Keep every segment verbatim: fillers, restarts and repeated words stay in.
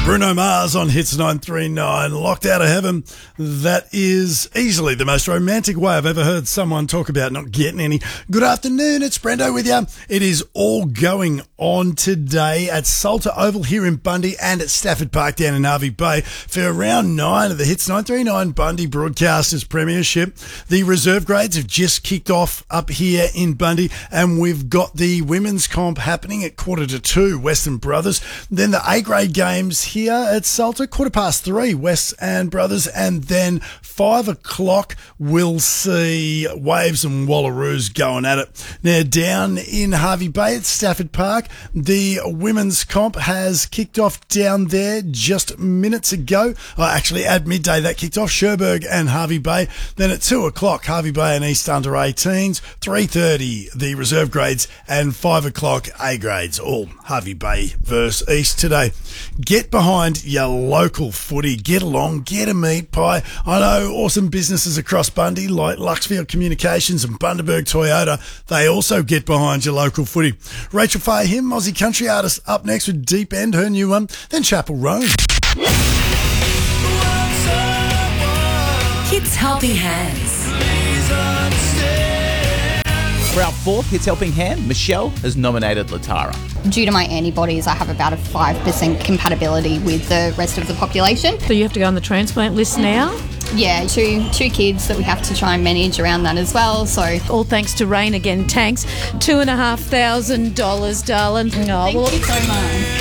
Bruno Mars on Hits nine three nine, Locked Out of Heaven. That is easily the most romantic way I've ever heard someone talk about not getting any. Good afternoon, it's Brendo with you. It is all going on today at Salter Oval here in Bundy and at Stafford Park down in Hervey Bay for round nine of the Hits nine three nine Bundy Broadcasters Premiership. The reserve grades have just kicked off up here in Bundy, and we've got the women's comp happening at quarter to two, Western Brothers. Then the A-grade games here at Salter, quarter past three, West and Brothers, and then five o'clock we'll see Waves and Wallaroos going at it. Now down in Hervey Bay at Stafford Park, the women's comp has kicked off down there just minutes ago. Oh, actually at midday that kicked off, Cherbourg and Hervey Bay. Then at two o'clock, Hervey Bay and East under eighteens, three thirty the reserve grades, and five o'clock A grades, all Hervey Bay versus East today. Get behind your local footy. Get along, get a meat pie. I know awesome businesses across Bundy like Luxfield Communications and Bundaberg Toyota, they also get behind your local footy. Rachel Fahim, Aussie country artist, up next with Deep End, her new one, then Chapel Roan. Hits Helping Hands. For our fourth Hits Helping Hand, Michelle has nominated Latara. Due to my antibodies, I have about a five percent compatibility with the rest of the population. So you have to go on the transplant list now? Yeah, two two kids that we have to try and manage around that as well. So all thanks to Rain Again Tanks. Two and a half thousand dollars, darling. Oh, thank well, you so much.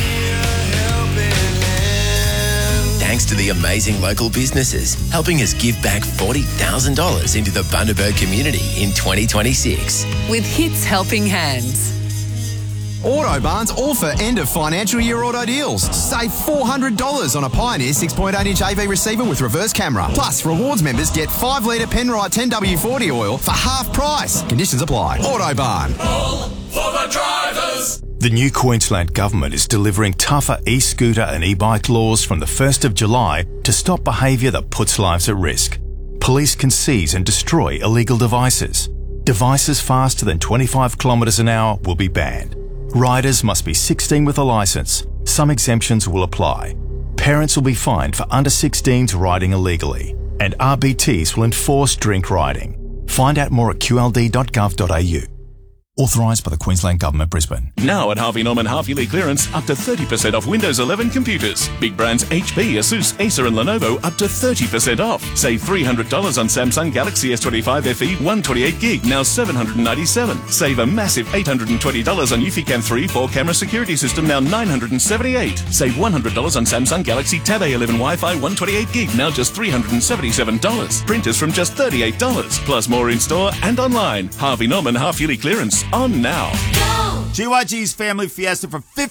Thanks to the amazing local businesses helping us give back forty thousand dollars into the Bundaberg community in twenty twenty-six. With Hits Helping Hands. Autobarn's all for end of financial year auto deals. Save four hundred dollars on a Pioneer six point eight inch A V receiver with reverse camera. Plus, rewards members get five litre Penrite ten W forty oil for half price. Conditions apply. Autobarn. All for the drivers. The new Queensland Government is delivering tougher e-scooter and e-bike laws from the first of July to stop behaviour that puts lives at risk. Police can seize and destroy illegal devices. Devices faster than twenty-five kilometres an hour will be banned. Riders must be sixteen with a licence. Some exemptions will apply. Parents will be fined for under sixteens riding illegally. And R B Ts will enforce drink riding. Find out more at q l d dot gov dot a u. Authorised by the Queensland Government, Brisbane. Now at Harvey Norman half-yearly clearance, up to thirty percent off Windows eleven computers. Big brands H P, Asus, Acer and Lenovo up to thirty percent off. Save three hundred dollars on Samsung Galaxy S twenty-five F E one twenty-eight gig, now seven hundred ninety-seven dollars. Save a massive eight hundred twenty dollars on Eufy Cam three four camera security system, now nine hundred seventy-eight dollars. Save one hundred dollars on Samsung Galaxy Tab A eleven Wi-Fi one twenty-eight gig, now just three hundred seventy-seven dollars. Printers from just thirty-eight dollars. Plus more in-store and online. Harvey Norman half-yearly clearance on now. G Y G's Family Fiesta for fifty